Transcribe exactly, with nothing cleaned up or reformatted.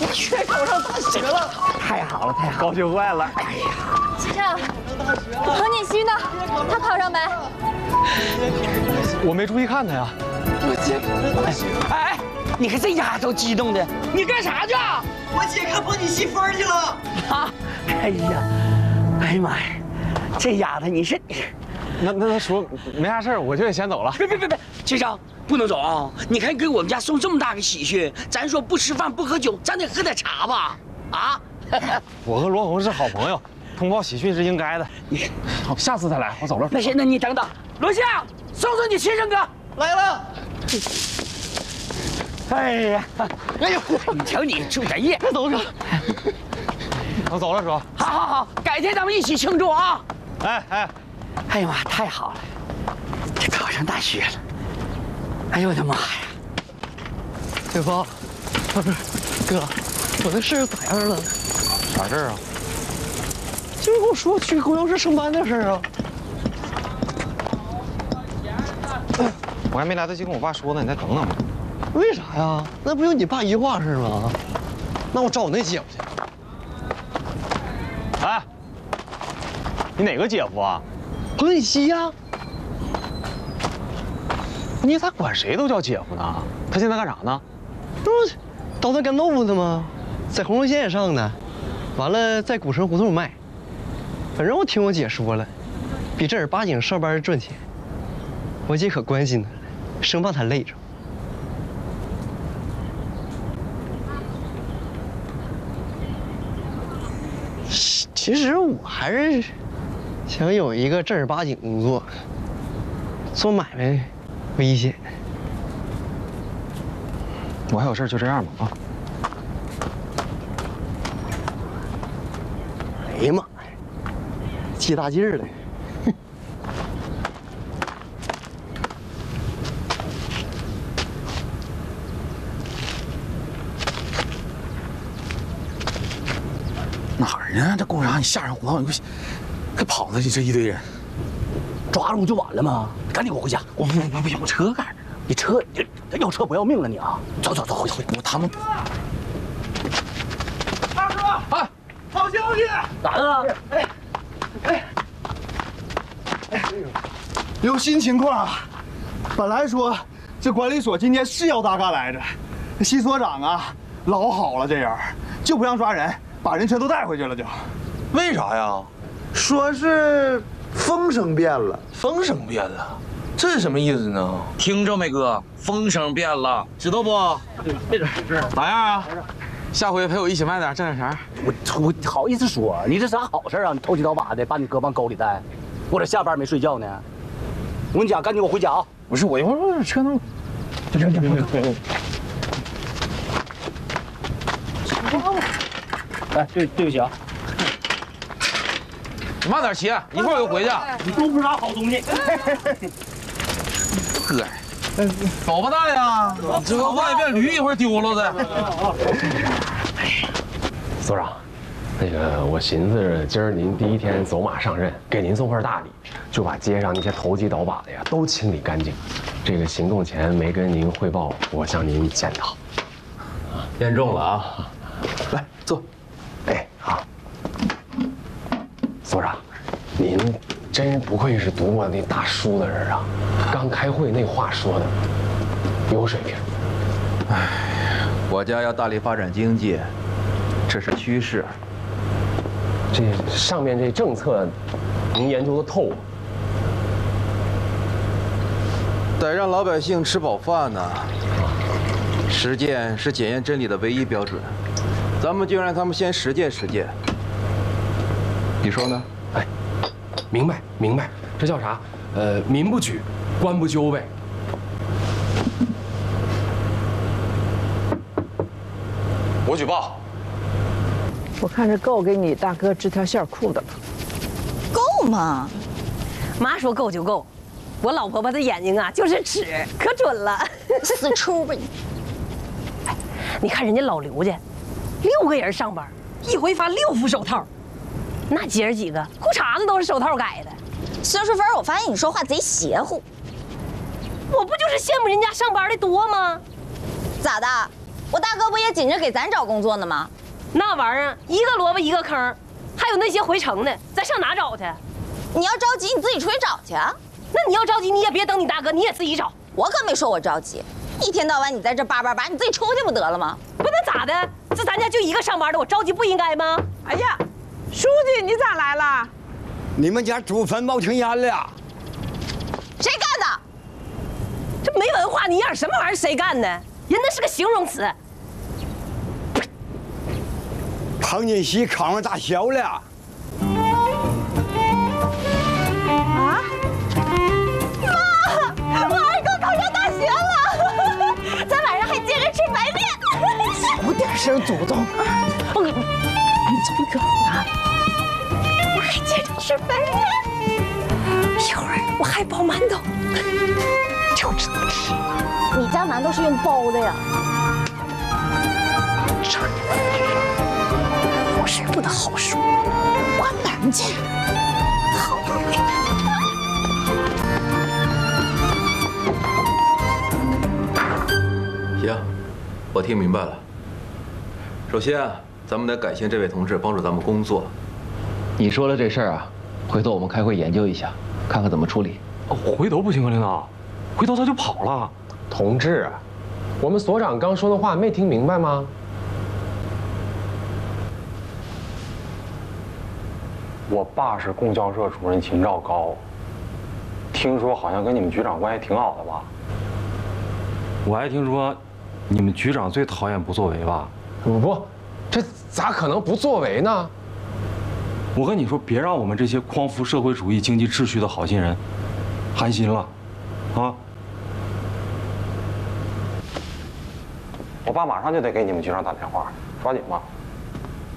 缺考上大学了！太好了，太好了，高兴坏了！哎呀， 先生，何锦熙呢？他考上没？ 我没注意看他呀。 我姐考上大学了！哎，你看这丫头激动的，你干啥去？ 我姐看彭锦熙分去了。 啊！哎呀，哎呀妈呀，这丫头你是…… 那那他说没啥事儿，我就得先走了。 别别别别，先生不能走啊！你看给我们家送这么大个喜讯，咱说不吃饭不喝酒，咱得喝点茶吧？啊！ 我和罗红是好朋友，通报喜讯是应该的。你好，下次再来，我走了。 那行，那你等等，罗夏，送送你亲生哥来了。 哎呀，哎呦，你瞧你住宅业， 快走吧。 我走了，叔。 好好好，改天咱们一起庆祝啊！ 哎哎， 哎呀妈，太好了，这考上大学了！哎呦我的妈呀！ 对方，不是哥，我的事咋样了？ 啥事儿啊？ 就是跟我说去供销社上班的事儿啊。 我还没来得及跟我爸说呢，你再等等吧。 为啥呀？那不就你爸一句话事吗？那我找我那姐夫去。 哎，你哪个姐夫啊？ 彭锦熙呀。 你咋管谁都叫姐夫呢？他现在干啥呢？ 这不捣蛋干豆腐呢吗？在红龙县也上呢，完了在古城胡同卖。反正我听我姐说了，比正儿八经上班赚钱。我姐可关心他了，生怕他累着。其实我还是想有一个正儿八经工作，做买卖危险。 我还有事就这样吧啊！ 哎呀妈呀，起大劲儿了！ 哪儿呢？这工商你下人胡同，你快快跑了！你这一堆人， 抓住不就完了吗？赶紧给我回家！ 我不不不，有车干啥？ 你车，你要车不要命了你啊！走走走，回回。 我他们大哥， 哎， 好消息！ 咋的？ 哎哎哎，有新情况啊！本来说这管理所今天是要大干来着，西所长啊老好了，这人就不让抓人，把人全都带回去了就。 为啥呀？ 说是风声变了， 风声变了，这是什么意思呢？ 听着没，哥，风声变了， 知道不？ 这点事咋样啊？下回陪我一起卖点，挣点钱。 我我好意思说，你这啥好事啊？你投机倒把的，把你哥往沟里带，我这下班没睡觉呢。我跟你讲，赶紧给我回家啊！ 不是，我一会儿车能。 行行行行行。哎，对对不起啊， 你慢点骑，一会儿我就回去。 你都不是啥好东西。 哥，走吧，大爷，这个万一变驴，一会儿丢了的。 所长，那个我寻思今儿您第一天走马上任，给您送份大礼，就把街上那些投机倒把的呀都清理干净。这个行动前没跟您汇报，我向您检讨。 严重了啊！ 来坐。哎，好。所长，您真不愧是读过那大书的人啊！刚开会那话说的有水平。 唉，国家要大力发展经济，这是趋势。 这上面这政策，您研究的透吗？ 得让老百姓吃饱饭呢。实践是检验真理的唯一标准，咱们就让他们先实践实践。你说呢？ 哎，明白明白，这叫啥？呃，民不举，官不究呗。 我举报。 我看着够给你大哥织条线裤的了。 够吗？ 妈说够就够，我老婆婆的眼睛啊就是尺，可准了。 死出吧你！ 哎，你看人家老刘家，六个人上班，一回发六副手套，那姐儿几个裤衩子都是手套改的。 孙淑芬，我发现你说话贼邪乎。 我不就是羡慕人家上班的多吗？ 咋的？ 我大哥不也紧着给咱找工作呢吗？ 那玩意儿一个萝卜一个坑，还有那些回城的，咱上哪找去？ 你要着急，你自己出去找去啊。 那你要着急，你也别等你大哥，你也自己找。 我可没说我着急，一天到晚你在这叭叭叭，你自己出去不得了吗？ 不，那咋的？这咱家就一个上班的，我着急不应该吗？ 哎呀，书记你咋来了？ 你们家祖坟冒青烟了。 谁干的？ 这没文化泥样，什么玩意儿？谁干的？人那是个形容词。 庞锦熙考上大学了。 啊！妈，我二哥考上大学了，咱晚上还接着吃白面。 小点声，祖宗。 我给你，你走一个啊！我还接着吃白面，一会儿我还包馒头，就知道吃。 你家馒头是用包的呀？ 这我是不得好说，关门去。好。 行，我听明白了。首先啊，咱们得感谢这位同志帮助咱们工作。你说了这事儿啊，回头我们开会研究一下，看看怎么处理。 回头不行啊，领导，回头他就跑了。 同志，我们所长刚说的话没听明白吗？ 我爸是供销社主任秦兆高，听说好像跟你们局长关系挺好的吧？我还听说，你们局长最讨厌不作为吧？ 不不，这咋可能不作为呢？ 我跟你说，别让我们这些匡扶社会主义经济秩序的好心人寒心了，啊！我爸马上就得给你们局长打电话，抓紧吧。